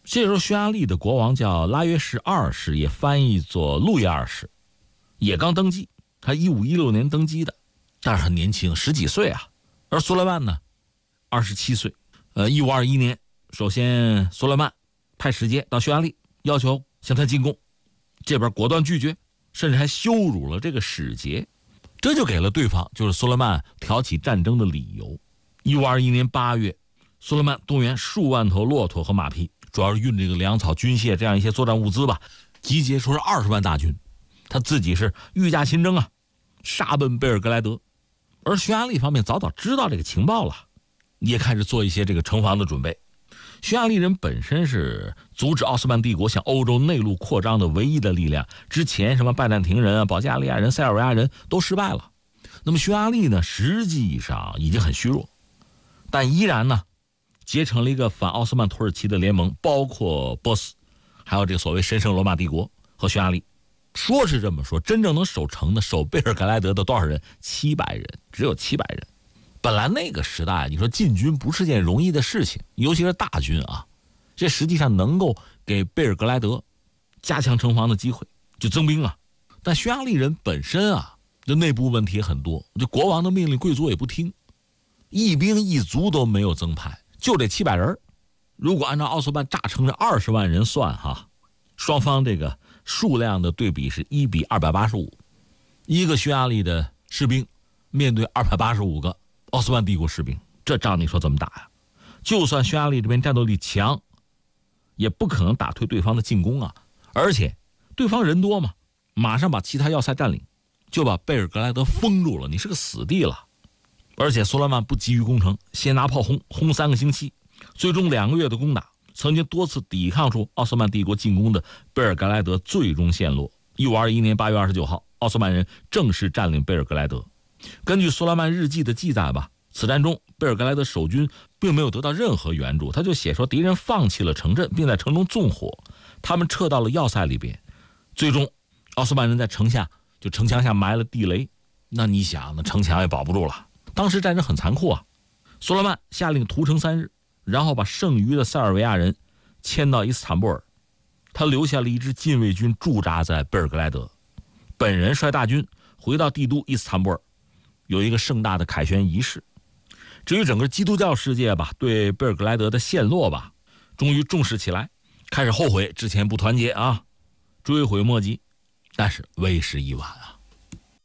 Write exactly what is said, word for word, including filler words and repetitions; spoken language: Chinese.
这时候匈牙利的国王叫拉约什二世，也翻译作路易二世，也刚登基，他一五一六年登基的，但是很年轻，十几岁啊。而苏莱曼呢，二十七岁。呃，一五二一年，首先苏莱曼派使节到匈牙利，要求向他进贡，这边果断拒绝，甚至还羞辱了这个使节，这就给了对方，就是苏莱曼挑起战争的理由。一五二一年八月，苏莱曼动员数万头骆驼和马匹，主要是运这个粮草、军械这样一些作战物资吧，集结说是二十万大军，他自己是御驾亲征啊，杀奔贝尔格莱德。而匈牙利方面早早知道这个情报了，也开始做一些这个城防的准备。匈牙利人本身是阻止奥斯曼帝国向欧洲内陆扩张的唯一的力量，之前什么拜占庭人啊、保加利亚人、塞尔维亚人都失败了。那么匈牙利呢，实际上已经很虚弱，但依然呢结成了一个反奥斯曼土耳其的联盟，包括波斯，还有这个所谓神圣罗马帝国和匈牙利。说是这么说，真正能守城的、守贝尔格莱德的多少人？七百人，只有七百人。本来那个时代，你说进军不是件容易的事情，尤其是大军啊，这实际上能够给贝尔格莱德加强城防的机会，就增兵啊。但匈牙利人本身啊，这内部问题很多，这国王的命令贵族也不听，一兵一卒都没有增派，就这七百人。如果按照奥斯曼炸城这二十万人算哈，双方这个数量的对比是一比二百八十五，一个匈牙利的士兵面对二百八十五个奥斯曼帝国士兵，这仗你说怎么打呀？就算匈牙利这边战斗力强，也不可能打退对方的进攻啊！而且对方人多嘛，马上把其他要塞占领，就把贝尔格莱德封住了，你是个死地了。而且苏莱曼不急于攻城，先拿炮轰，轰三个星期，最终两个月的攻打，曾经多次抵抗出奥斯曼帝国进攻的贝尔格莱德最终陷落。一五二一年八月二十九号，奥斯曼人正式占领贝尔格莱德。根据苏莱曼日记的记载吧，此战中贝尔格莱德守军并没有得到任何援助，他就写说敌人放弃了城镇，并在城中纵火，他们撤到了要塞里边，最终奥斯曼人在城下就城墙下埋了地雷，那你想那城墙也保不住了。当时战争很残酷啊，苏莱曼下令屠城三日，然后把剩余的塞尔维亚人迁到伊斯坦布尔，他留下了一支禁卫军驻扎在贝尔格莱德，本人率大军回到帝都伊斯坦布尔，有一个盛大的凯旋仪式。至于整个基督教世界吧，对贝尔格莱德的陷落吧，终于重视起来，开始后悔之前不团结啊，追悔莫及，但是为时已晚啊。